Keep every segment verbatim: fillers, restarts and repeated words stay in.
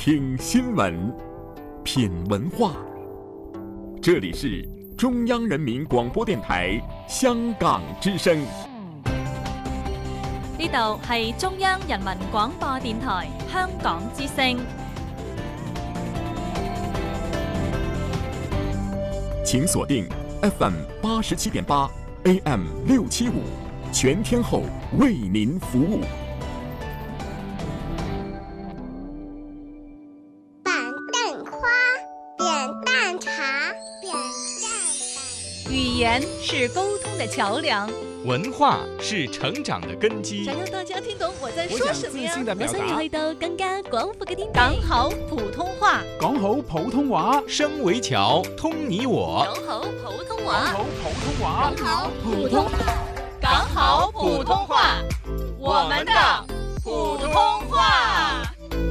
听新闻，品文化。这里是中央人民廣播電台香港之聲。 呢度係中央人民廣播電台香港之聲。 請鎖定 F M 八十七點八 A M 六七五，全天候為您服務。 語言是溝通的橋梁， 文化是成長的根基。 想讓大家聽懂我在說什麼呀？ 我想要去到更加廣闊嘅天地。 講好普通話， 講好普通話， 聲為橋，通你我。 講好普通話， 講好普通話， 講好普通話，講好普通話，我們的普通話。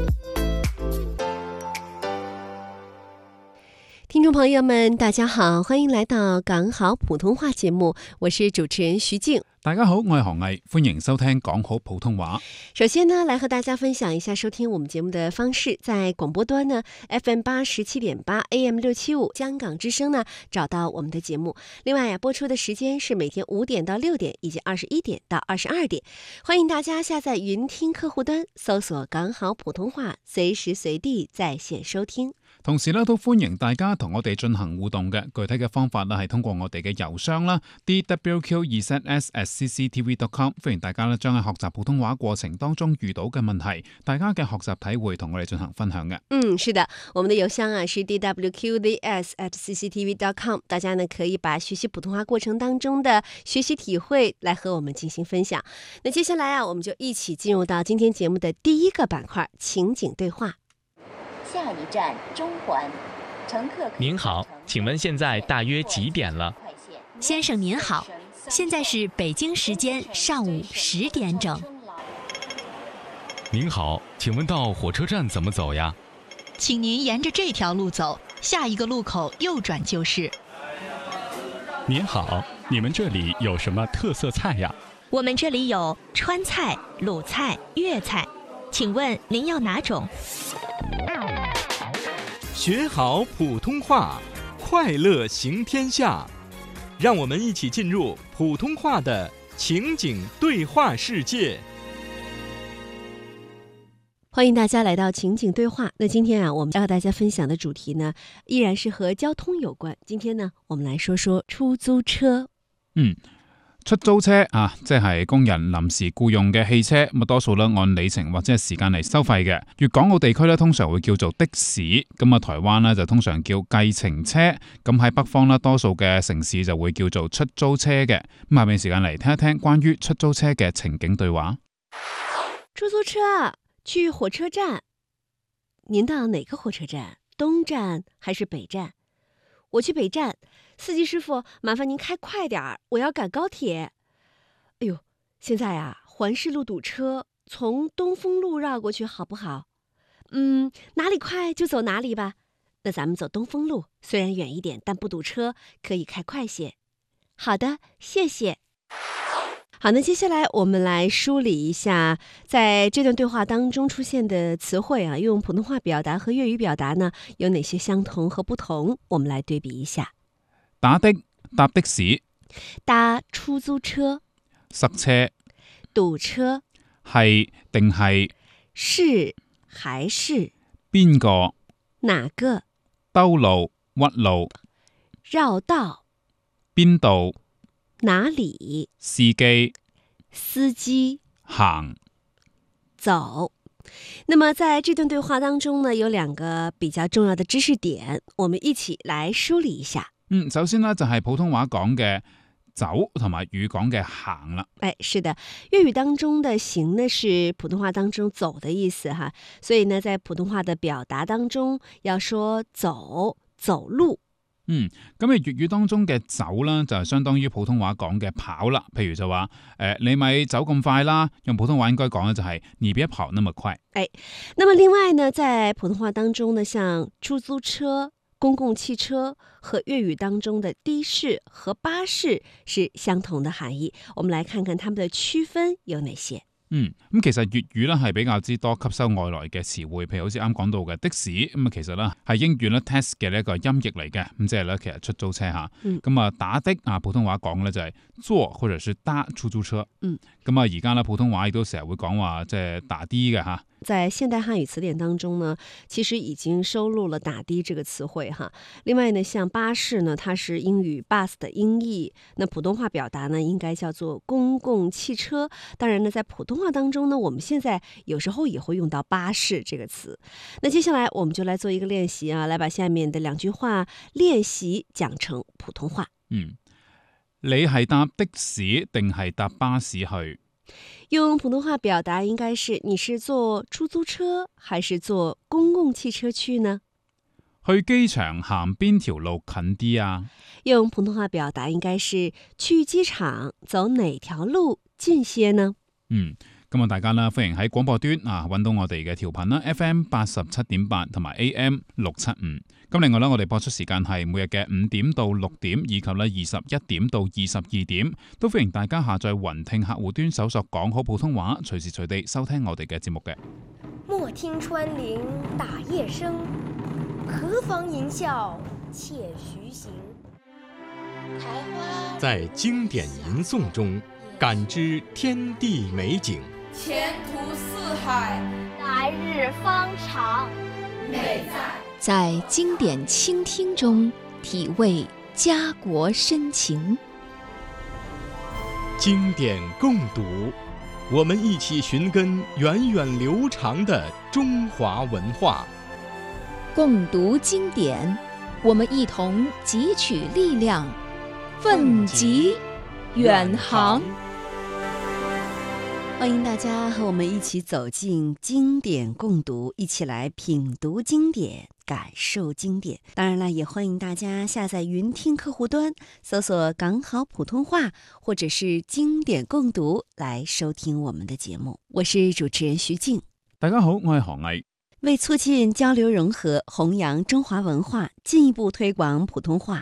聽眾朋友們，大家好，歡迎來到講好普通話節目，我是主持人徐靜。 大家好，我係何毅，歡迎收聽講好普通話。 首先呢，來和大家分享一下收聽我們節目的方式。在廣播端呢 F M 八十七點八 A M 六七五香港之聲呢找到我們的節目。另外呀，播出的時間是每天五點到六點，以及二十一點到二十二點。歡迎大家下載雲聽客戶端，搜索講好普通話，隨時隨地在線收聽。 同時咧，都歡迎大家同我哋進行互動嘅。具體嘅方法咧，係通過我哋嘅郵箱啦 d w q 二 z s at c c t v dot com。歡迎大家咧，將喺學習普通話過程當中遇到嘅問題，大家嘅學習體會同我哋進行分享嘅。 嗯，是的，我們的郵箱啊是 d w q z s at c c t v dot com。大家呢可以把學習普通話過程當中的學習體會來和我們進行分享。那接下來啊，我們就一起進入到今天節目的第一個板塊——情景對話。 下一站中環，乘客。 您好，請問現在大約幾點了？ 先生您好，現在是北京時間上午十點整。 您好，請問到火車站怎麼走呀？ 請您沿着這條路走，下一個路口右轉就是。 您好，你們這裡有什麼特色菜呀？ 我們這裡有川菜、魯菜、粵菜，請問您要哪種？ 學好普通話，快樂行天下。讓我們一起進入普通話的情景對話世界。 歡迎大家來到情景對話。那今天啊，我們要和大家分享的主題呢，依然是和交通有關。今天呢，我們來說說出租車。 嗯。出租車啊，即係工人臨時僱用嘅汽車，咁多數咧按里程或者係時間嚟收費嘅。粵港澳地區咧通常會叫做的士，咁啊台灣咧就通常叫計程車，咁喺北方咧多數嘅城市就會叫做出租車嘅。咁下面時間嚟聽一聽關於出租車嘅情景對話。 出租車去火車站，您到哪個火車站？東站還是北站？我去北站。司機師傅，麻煩您開快點，我要趕高鐵。哎呦，現在啊，環市路堵車，從東風路繞過去好不好？嗯，哪裡快就走哪裡吧。那咱們走東風路，雖然遠一點，但不堵車，可以開快些。好的，謝謝。好，那接下來我們來梳理一下，在這段對話當中出現的詞彙啊，用普通話表達和粵語表達呢，有哪些相同和不同？我們來對比一下。 打的，搭的士， 搭出租車， 塞車， 堵車， 係定係， 是還是， 邊個， 哪個， 兜路，屈路， 繞道， 邊度， 哪裡， 司機， 司機， 行， 走。那麼在這段對話當中呢，有兩個比較重要的知識點，我們一起來梳理一下。 嗯，首先呢，就係普通話講嘅走同埋粵語講嘅行啦。 哎，是的，粵語當中的行呢是普通話當中走的意思哈，所以呢在普通話的表達當中要說走，走路。 嗯，咁啊粵語當中嘅走啦，就係相當於普通話講嘅跑啦。譬如就話誒、呃，你咪走咁快啦，用普通話應該講嘅就係你別跑那麼快。 哎，那麼另外呢，在普通話當中呢，像出租車、公共汽車和粵語當中的的士和巴士是相同的含義。我們來看看它們的區分有哪些。 嗯，咁其實粵語咧係比較之多吸收外來嘅詞彙，譬如好似啱講到嘅的士，咁啊其實咧係英語咧 taxi 嘅呢一個音譯嚟嘅，咁即係咧其實出租車嚇。咁啊、嗯、打的啊普通話講咧就係坐或者是搭出租車。嗯。咁啊而家咧普通話亦都成日會講話即係打的嘅嚇。 在現代漢語詞典當中呢，其實已經收錄了打的這個詞彙哈。另外呢，像巴士呢，它是英語 bus 的音譯，那普通話表達呢，應該叫做公共汽車。當然呢，在普通話當中呢，我們現在有時候也會用到巴士這個詞。那接下來我們就來做一個練習啊，來把下面的兩句話練習講成普通話。 嗯，你係搭的士定係搭巴士去？ 用普通話表達應該是你是坐出租車還是坐公共汽車去呢？ 去機場行邊條路近啲啊？ 用普通話表達應該是去機場走哪條路近些呢？ 嗯，咁啊大家啦，歡迎喺廣播端啊揾到我哋嘅調頻啦 ，F M 八十七點八同埋 A M 六七五。咁另外咧，我哋播出時間係每日嘅五點到六點，以及咧二十一點到二十二點，都歡迎大家下載雲聽客戶端搜索講好普通話，隨時隨地收聽我哋嘅節目嘅。 莫聽穿林打葉聲，何妨吟嘯且徐行。 在經典吟誦中感知天地美景， 前途似海， 來日方長， 美在在經典傾聽中體味家國深情。 經典共讀，我們一起尋根源遠流長的中華文化。 共讀經典，我們一同汲取力量，奮楫遠航。 歡迎大家和我們一起走進經典共讀，一起來品讀經典，感受經典。當然了，也歡迎大家下載雲聽客戶端，搜索港好普通話或者是經典共讀來收聽我們的節目。我是主持人徐靜。 大家好，我係何毅。 為促進交流融合，弘揚中華文化，進一步推廣普通話，